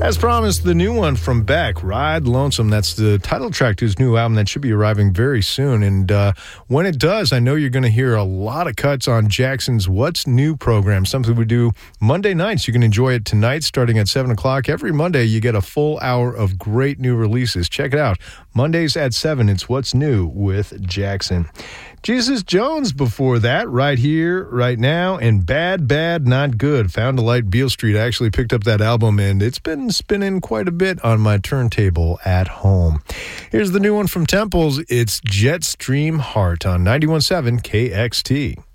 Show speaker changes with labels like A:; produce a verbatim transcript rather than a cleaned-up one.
A: As promised, the new one from Beck, Ride Lonesome. That's the title track to his new album that should be arriving very soon. And uh, when it does, I know you're going to hear a lot of cuts on Jackson's What's New program, something we do Monday nights. You can enjoy it tonight starting at seven o'clock. Every Monday, you get a full hour of great new releases. Check it out. Mondays at seven, it's What's New with Jackson. Jesus Jones before that, right here, right now, and Bad, Bad, Not Good. Found a Light, Beale Street. I actually picked up that album, and it's been spinning quite a bit on my turntable at home. Here's the new one from Temples. It's Jetstream Heart on ninety-one point seven K X T.